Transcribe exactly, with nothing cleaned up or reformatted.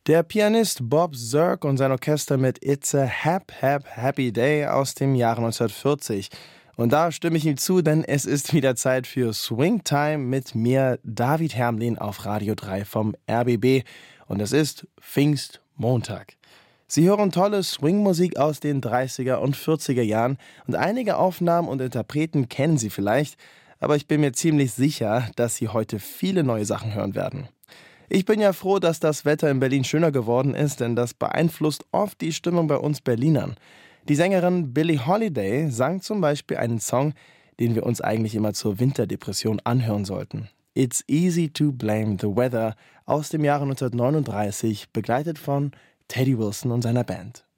Der Pianist Bob Zirk und sein Orchester mit It's a Hap Hap Happy Day aus dem Jahre neunzehnhundertvierzig. Und da stimme ich ihm zu, denn es ist wieder Zeit für Swing Time mit mir, David Hermlin, auf Radio drei vom R B B. Und es ist Pfingstmontag. Sie hören tolle Swingmusik aus den dreißiger und vierziger Jahren und einige Aufnahmen und Interpreten kennen Sie vielleicht, aber ich bin mir ziemlich sicher, dass Sie heute viele neue Sachen hören werden. Ich bin ja froh, dass das Wetter in Berlin schöner geworden ist, denn das beeinflusst oft die Stimmung bei uns Berlinern. Die Sängerin Billie Holiday sang zum Beispiel einen Song, den wir uns eigentlich immer zur Winterdepression anhören sollten. It's Easy to Blame the Weather aus dem Jahre neunzehnhundertneununddreißig, begleitet von Teddy Wilson und seiner Band.